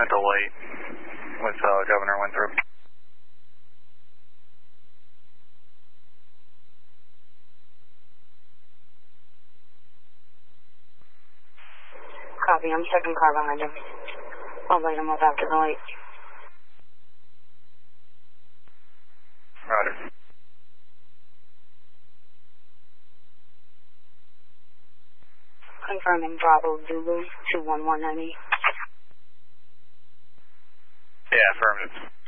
at the light with Governor Winthrop. Copy, I'm second car behind him. I'll light him up after the light. Roger. Confirming Bravo Zulu 21198. Yeah, affirmative.